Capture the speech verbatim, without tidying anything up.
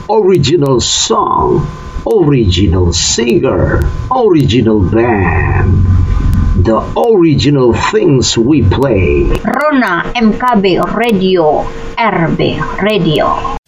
original song, original singer, original band, the original things we play. Rona M K B Radio, R B Radio.